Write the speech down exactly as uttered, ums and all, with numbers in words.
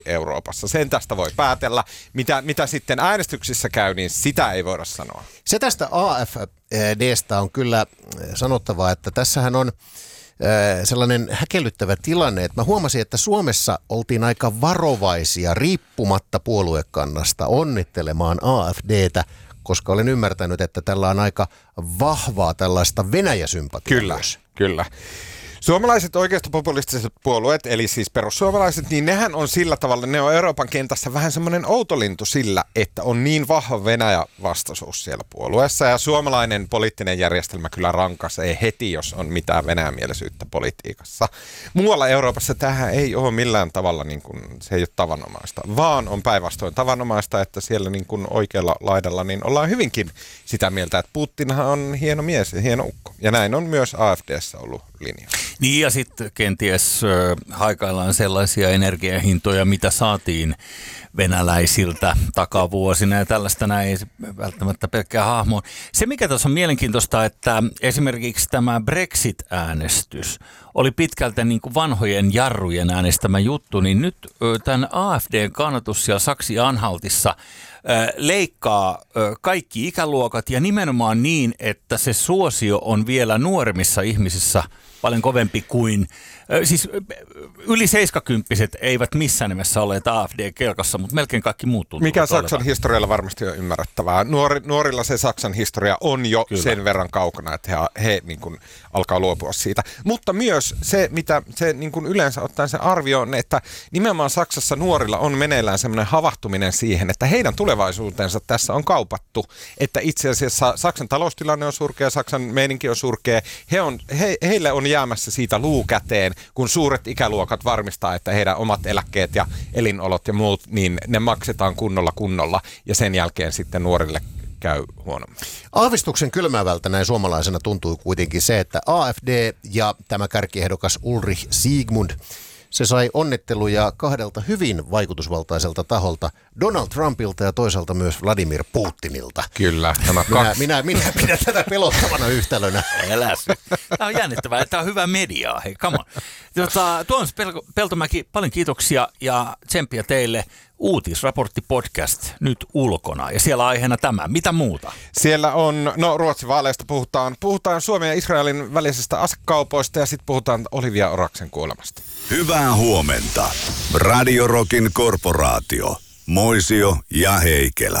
Euroopassa. Sen tästä voi päätellä. Mitä, mitä sitten äänestyksissä käy, niin sitä ei voida sanoa. Se tästä A F D:stä on kyllä sanottavaa, että tässähän on sellainen häkellyttävä tilanne, että mä huomasin, että Suomessa oltiin aika varovaisia riippumatta puoluekannasta onnittelemaan A F D:tä, koska olen ymmärtänyt, että tällä on aika vahvaa tällaista Venäjä-sympatiaa. Kyllä, kyllä. Suomalaiset oikeistopopulistiset puolueet, eli siis perussuomalaiset, niin nehän on sillä tavalla, ne on Euroopan kentässä vähän semmoinen outolintu sillä, että on niin vahva Venäjä-vastaisuus siellä puolueessa. Ja suomalainen poliittinen järjestelmä kyllä rankaisee heti, jos on mitään venäjämielisyyttä politiikassa. Muualla Euroopassa tähän ei ole millään tavalla, niin kuin, se ei ole tavanomaista, vaan on päinvastoin tavanomaista, että siellä niin kuin oikealla laidalla niin ollaan hyvinkin sitä mieltä, että Putinhan on hieno mies ja hieno ukko. Ja näin on myös A F D:ssä ollut linja. Niin ja sitten kenties äh, haikaillaan sellaisia energiahintoja, mitä saatiin venäläisiltä takavuosina ja tällaista näin ei välttämättä pelkkää hahmoa. Se mikä tässä on mielenkiintoista, että esimerkiksi tämä Brexit-äänestys oli pitkältä niin kuin vanhojen jarrujen äänestämä juttu, niin nyt tämän A F D:n kannatus siellä Saksi-Anhaltissa leikkaa kaikki ikäluokat ja nimenomaan niin, että se suosio on vielä nuoremmissa ihmisissä paljon kovempi kuin, siis yli seitsemänkymmentäset eivät missään nimessä olleet A F D-kelkassa, mutta melkein kaikki muut tuntuu. Mikä Saksan olevan historialla varmasti on ymmärrettävää. Nuori, nuorilla se Saksan historia on jo Kyllä. sen verran kaukana, että he, he niin kuin alkaa luopua siitä. Mutta myös se, mitä se niin kuin yleensä ottaen se arvio on, että nimenomaan Saksassa nuorilla on meneillään semmoinen havahtuminen siihen, että heidän tulevaisuutensa tässä on kaupattu. Että itse asiassa Saksan taloustilanne on surkea, Saksan meininki on surkea. He on, he, heille on jäämässä siitä luu käteen, kun suuret ikäluokat varmistaa, että heidän omat eläkkeet ja elinolot ja muut, niin ne maksetaan kunnolla kunnolla ja sen jälkeen sitten nuorille käy huonommin. Aavistuksen kylmäävältä näin suomalaisena tuntuu kuitenkin se, että A F D ja tämä kärkiehdokas Ulrich Siegmund, se sai onnitteluja kahdelta hyvin vaikutusvaltaiselta taholta, Donald Trumpilta ja toisaalta myös Vladimir Putinilta. Kyllä, nämä minä, kaksi. Minä, minä pidän tätä pelottavana yhtälönä. Älä. Tämä on jännittävää, tämä on hyvää mediaa. Hei, come on. Tota, Tuomas Peltomäki, paljon kiitoksia ja tsemppiä teille. Uutisraportti podcast nyt ulkona ja siellä aiheena tämä. Mitä muuta? Siellä on, no Ruotsin vaaleista puhutaan, puhutaan Suomen ja Israelin välisestä asekaupoista ja sitten puhutaan Olivia Oraksen kuolemasta. Hyvää huomenta. Radio Rockin korporaatio. Moisio ja Heikelä.